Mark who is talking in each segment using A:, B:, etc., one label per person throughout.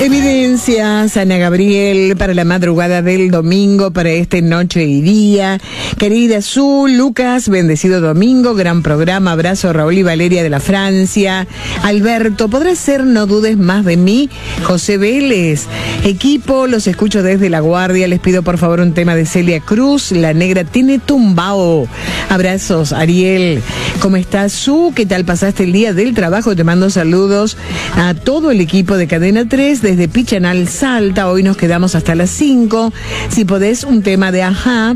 A: Evidencias, Ana Gabriel, para la madrugada del domingo, para este noche y día. Querida Su, Lucas, bendecido domingo, gran programa, abrazo Raúl y Valeria de la Francia. Alberto, ¿podrá ser No dudes más de mí? José Vélez. Equipo, los escucho desde La Guardia, les pido por favor un tema de Celia Cruz, La Negra tiene tumbao. Abrazos, Ariel. ¿Cómo estás, Su? ¿Qué tal pasaste el día del trabajo? Te mando saludos a todo el equipo de Cadena 3 desde Pichanal, Salta. Hoy nos quedamos hasta las 5. Si podés, un tema de Ajá.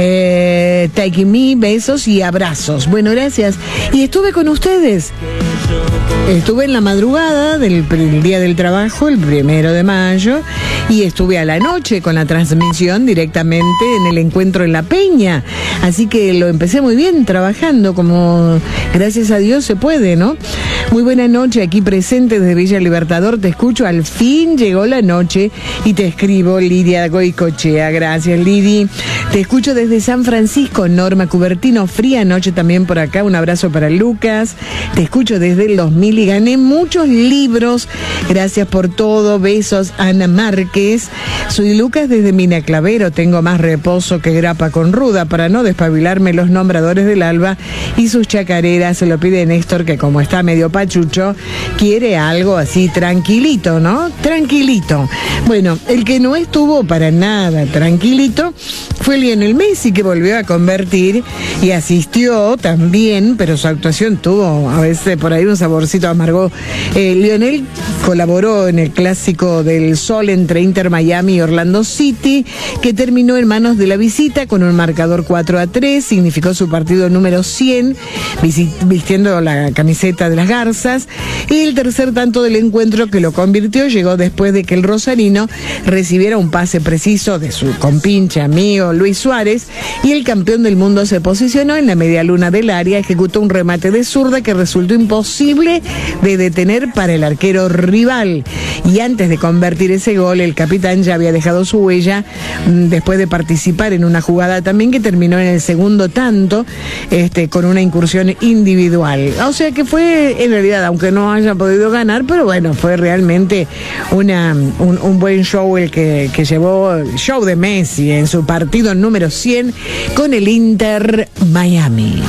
A: Take Me, besos y abrazos. Bueno, gracias. Y estuve con ustedes. Estuve en la madrugada del día del trabajo, el 1 de mayo, y estuve a la noche con la transmisión directamente en el encuentro en La Peña. Así que lo empecé muy bien trabajando, como gracias a Dios se puede, ¿no? Muy buena noche, aquí presente desde Villa Libertador, te escucho, al fin llegó la noche y te escribo, Lidia Goicochea. Gracias, Lidi. Te escucho desde San Francisco, Norma Cubertino, fría noche también por acá, un abrazo para Lucas. Te escucho desde el 2000 y gané muchos libros, gracias por todo, besos, Ana Márquez. Soy Lucas desde Mina Clavero, tengo más reposo que grapa con ruda para no despabilarme los nombradores del alba y sus chacareras. Se lo pide Néstor, que como está medio pachucho, quiere algo así tranquilito, ¿no? Tranquilito. Bueno, el que no estuvo para nada tranquilito fue Lionel Messi, que volvió a convertir y asistió también, pero su actuación tuvo a veces por ahí un saborcito amargo. Lionel colaboró en el Clásico del Sol entre Inter Miami y Orlando City, que terminó en manos de la visita con un marcador 4-3, significó su partido número 100, vistiendo la camiseta de las Garzas, y el tercer tanto del encuentro, que lo convirtió, llegó después de que el rosarino recibiera un pase preciso de su compinche amigo Luis Suárez, y el campeón del mundo se posicionó en la media luna del área, ejecutó un remate de zurda que resultó imposible de detener para el arquero rival, y antes de convertir ese gol, el capitán ya había dejado su huella después de participar en una jugada también que terminó en el segundo tanto, con una incursión individual. O sea que fue, en realidad, aunque no haya podido ganar, pero bueno, fue realmente un buen show el que llevó el show de Messi en su partido número 100 con el Inter Miami.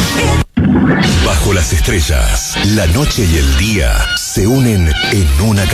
B: Bajo las estrellas, la noche y el día se unen en una